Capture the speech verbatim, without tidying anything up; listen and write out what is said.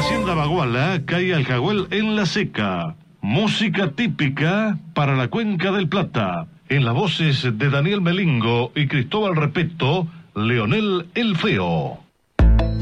Hacienda Baguala cae Aljahuel en la seca. Música típica para la Cuenca del Plata. En las voces de Daniel Melingo y Cristóbal Repeto, Leonel el Feo.